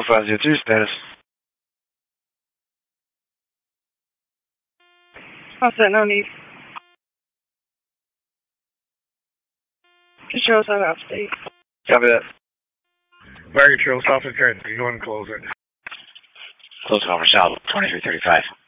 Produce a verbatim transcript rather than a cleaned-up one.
five zero two, status. Offset, no need. Control sign out state. Copy that. Fire control, stop and turn. You go and close it. Close conference out, twenty-three thirty-five.